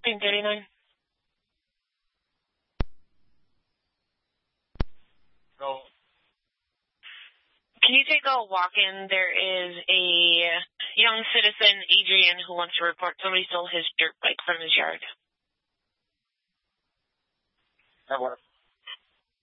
1039. Go. Can you take a walk-in? There is a young citizen, Adrian, who wants to report somebody stole his dirt bike from his yard. That works.